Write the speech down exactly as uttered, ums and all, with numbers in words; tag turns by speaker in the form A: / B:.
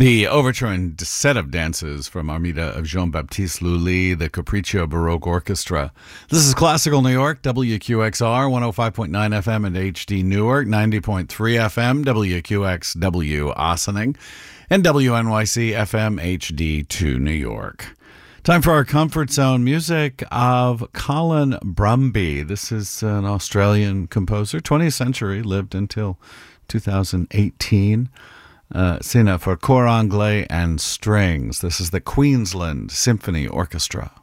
A: The overture and set of dances from Armida of Jean-Baptiste Lully, the Capriccio Baroque Orchestra. This is Classical New York, W Q X R, one oh five point nine F M and H D Newark, ninety point three F M, W Q X W Ossining, and W N Y C F M H D two New York. Time for our Comfort Zone music of Colin Brumby. This is an Australian composer, twentieth century, lived until two thousand eighteen. Uh, Sina for cor anglais and strings. This is the Queensland Symphony Orchestra.